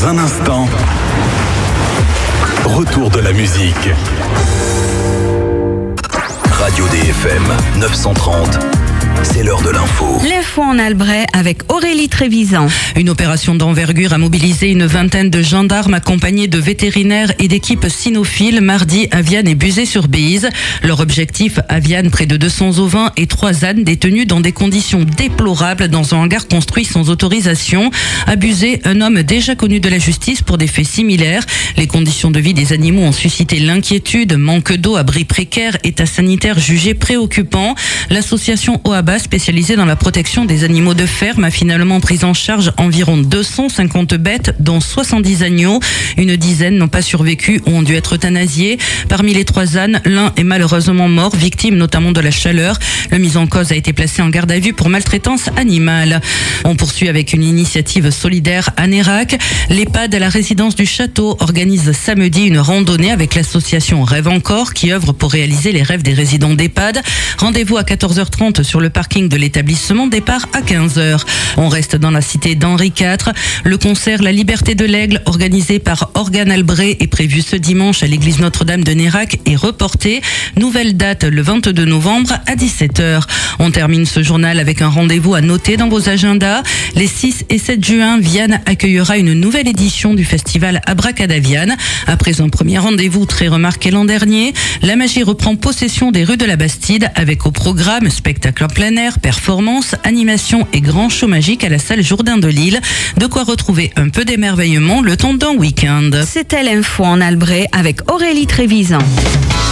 Dans un instant, retour de la musique. Radio DFM 930. C'est l'heure de l'info. L'info en Albret avec Aurélie Trévisan. Une opération d'envergure a mobilisé une vingtaine de gendarmes accompagnés de vétérinaires et d'équipes cynophiles mardi à Viane et Buzet-sur-Bézize. Leur objectif, à Viane, près de 200 ovins et 3 ânes détenus dans des conditions déplorables dans un hangar construit sans autorisation. À Buzet, un homme déjà connu de la justice pour des faits similaires. Les conditions de vie des animaux ont suscité l'inquiétude. Manque d'eau, abris précaires, état sanitaire jugé préoccupant. L'association OABA, spécialisée dans la protection des animaux de ferme, a finalement pris en charge environ 250 bêtes, dont 70 agneaux. Une dizaine n'ont pas survécu ou ont dû être euthanasiés. Parmi les 3 ânes, l'un est malheureusement mort, victime notamment de la chaleur. Le mis en cause a été placé en garde à vue pour maltraitance animale. On poursuit avec une initiative solidaire à Nérac. L'EHPAD à la résidence du Château organise samedi une randonnée avec l'association Rêve Encore qui œuvre pour réaliser les rêves des résidents d'EHPAD. Rendez-vous à 14h30 sur le parking de l'établissement, départ à 15h. On reste dans la cité d'Henri IV. Le concert La Liberté de l'Aigle, organisé par Organe Albret, est prévu ce dimanche à l'église Notre-Dame de Nérac et reporté. Nouvelle date le 22 novembre à 17h. On termine ce journal avec un rendez-vous à noter dans vos agendas. Les 6 et 7 juin, Viane accueillera une nouvelle édition du festival Abracadaviane. Après un premier rendez-vous très remarqué l'an dernier, la magie reprend possession des rues de la Bastide avec au programme spectacle en plein air, performances, animations et grand show magique à la salle Jourdain de Lille. De quoi retrouver un peu d'émerveillement le temps d'un week-end. C'était l'info en Albret avec Aurélie Trévisan.